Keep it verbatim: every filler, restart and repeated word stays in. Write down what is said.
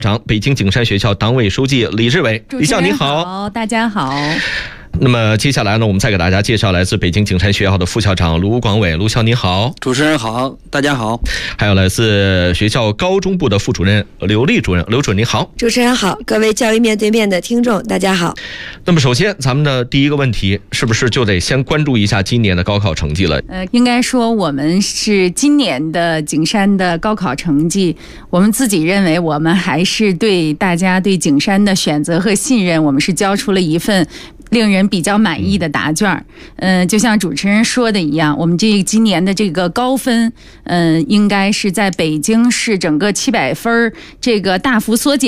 长，北京景山学校党委书记李志伟。李校你好。 大家好。 那么接下来呢，我们再给大家介绍来自北京景山学校的副校长卢广伟。卢校你好。 主持人好，大家好。 还有来自学校高中部的副主任刘丽主任。刘主任你好。 主持人好，各位教育面对面的听众大家好。 那么首先咱们的第一个问题是不是就得先关注一下今年的高考成绩了？ 呃，应该说我们是今年的景山的高考成绩，我们自己认为我们还是对大家对景山的选择和信任，我们是交出了一份令人比较满意的答卷。嗯、呃，就像主持人说的一样，我们这今年的这个高分，嗯、呃，应该是在北京市整个七百分这个大幅缩减。